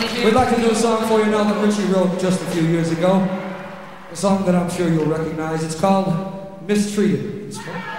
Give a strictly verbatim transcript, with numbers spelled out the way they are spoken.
Thank you. We'd like to do a song for you now that Richie wrote just a few years ago. A song that I'm sure you'll recognize. It's called Mistreated. It's